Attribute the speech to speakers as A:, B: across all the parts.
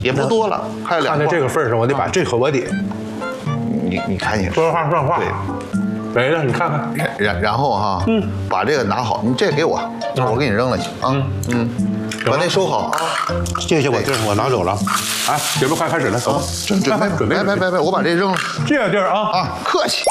A: 也不多了，还有2块。
B: 看在这个份上，我得把这口我得。
A: 你看你
B: 说话算话。对。没了，你看看。
A: 然后哈，把这个拿好，你这个给我，我给你扔了去啊。把那收好啊。
B: 谢谢我拿走了。哎，节目快开始了，走吧。
A: 准备，别，我把这扔了。
B: 这个地儿啊，
A: 客气。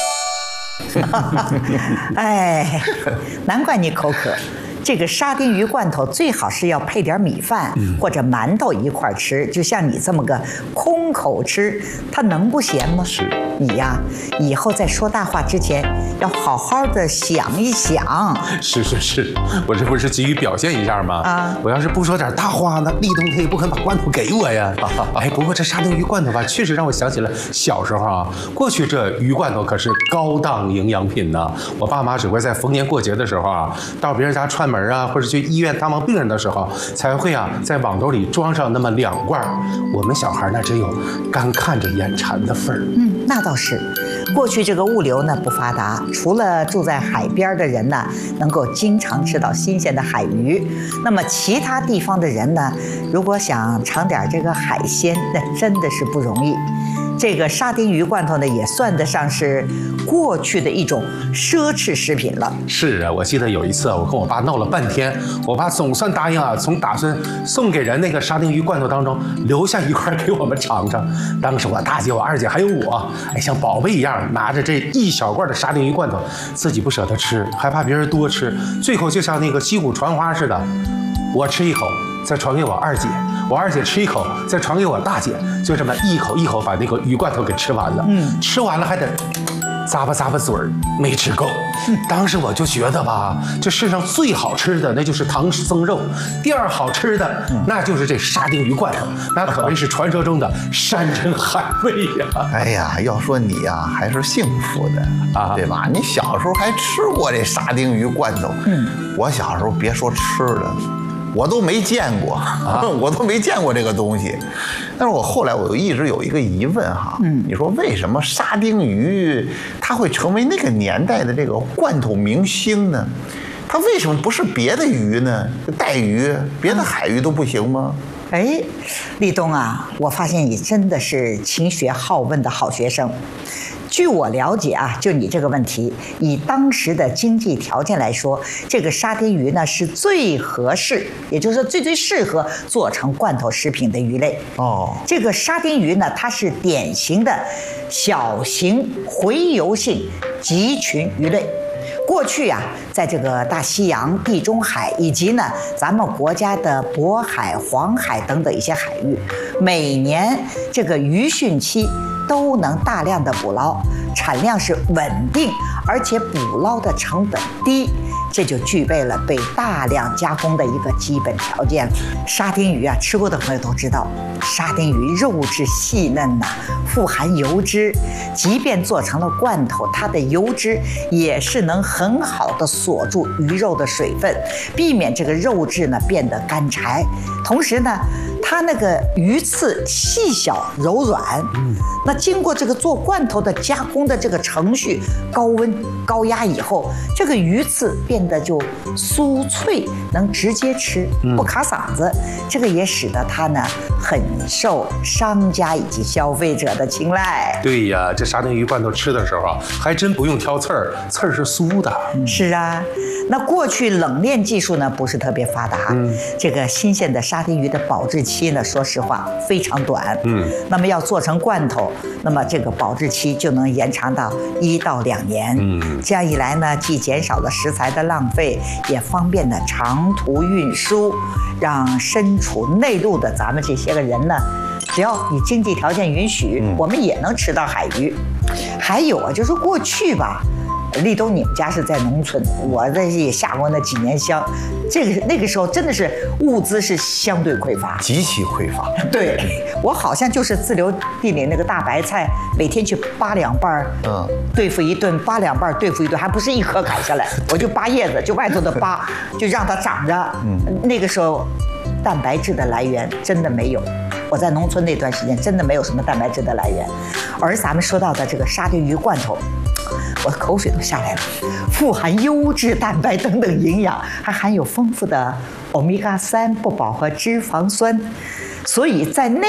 C: 哎，难怪你口渴。这个沙丁鱼罐头最好是要配点米饭或者馒头一块吃，就像你这么个空口吃，它能不咸吗？
B: 是，
C: 你呀，以后在说大话之前要好好的想一想。
B: 是，我这不是急于表现一下吗？啊，我要是不说点大话，那立冬他也不肯把罐头给我呀。哎，不过这沙丁鱼罐头吧，确实让我想起了小时候啊。过去这鱼罐头可是高档营养品呢，我爸妈只会在逢年过节的时候啊，到别人家串门啊，或者去医院探望病人的时候，才会啊在网兜里装上那么2罐。我们小孩那只有干看着眼馋的份儿。
C: 那倒是。过去这个物流呢不发达，除了住在海边的人呢能够经常吃到新鲜的海鱼，那么其他地方的人呢，如果想尝点这个海鲜，那真的是不容易。这个沙丁鱼罐头呢，也算得上是过去的一种奢侈食品了。
B: 是啊，我记得有一次我跟我爸闹了半天，我爸总算答应啊，从打算送给人那个沙丁鱼罐头当中留下1块给我们尝尝。当时我大姐、我二姐还有我，哎，像宝贝一样拿着这一小罐的沙丁鱼罐头，自己不舍得吃，还怕别人多吃，最后就像那个击鼓传花似的，我吃一口，再传给我二姐。我二姐吃一口，再传给我大姐，就这么一口一口把那个鱼罐头给吃完了。吃完了还得咂巴嘴儿，没吃够。当时我就觉得吧，这世上最好吃的那就是唐僧肉，第2好吃的那就是这沙丁鱼罐头，那可谓是传说中的山珍海味呀。
A: 哎呀，要说你呀，还是幸福的啊，对吧？你小时候还吃过这沙丁鱼罐头。我小时候别说吃的。我都没见过我都没见过这个东西。但是我后来我一直有一个疑问哈，你说为什么沙丁鱼它会成为那个年代的这个罐头明星呢？它为什么不是别的鱼呢？带鱼、别的海鱼都不行吗？
C: 哎，立冬啊，我发现你真的是勤学好问的好学生。据我了解啊，就你这个问题，以当时的经济条件来说，这个沙丁鱼呢是最合适，也就是说最适合做成罐头食品的鱼类。这个沙丁鱼呢，它是典型的小型洄游性集群鱼类。过去啊，在这个大西洋、地中海以及呢咱们国家的渤海、黄海等等一些海域，每年这个鱼汛期都能大量的捕捞，产量是稳定，而且捕捞的成本低，这就具备了被大量加工的一个基本条件了。沙丁鱼啊，吃过的朋友都知道，沙丁鱼肉质细嫩呐，富含油脂，即便做成了罐头，它的油脂也是能很好的锁住鱼肉的水分，避免这个肉质呢变得干柴。同时呢，它那个鱼刺细小柔软，那经过这个做罐头的加工的这个程序，高温高压以后，这个鱼刺变得就酥脆，能直接吃，不卡嗓子。这个也使得它呢很受商家以及消费者的青睐。
B: 对呀，这沙丁鱼罐头吃的时候啊，还真不用挑刺儿，刺儿是酥的。
C: 是啊，那过去冷链技术呢不是特别发达，这个新鲜的沙丁鱼的保质期呢，说实话非常短。那么要做成罐头，那么这个保质期就能延长到1到2年。这样一来呢，既减少了食材的浪费，也方便了长途运输，让身处内陆的咱们这些个人呢，只要你经济条件允许，我们也能吃到海鱼。还有啊，就是过去吧，立冬你们家是在农村，我这也下过那几年乡，那个时候真的是物资是相对匮乏，
A: 极其匮乏。
C: 对，我好像就是自留地里那个大白菜，每天去扒2瓣，对付一顿，扒2瓣对付一顿，还不是一颗砍下来，我就扒叶子，就外头的扒，就让它长着。那个时候，蛋白质的来源真的没有。我在农村那段时间，真的没有什么蛋白质的来源，而咱们说到的这个沙丁鱼罐头，我的口水都下来了，富含优质蛋白等等营养，还含有丰富的欧米伽3不饱和脂肪酸，所以在那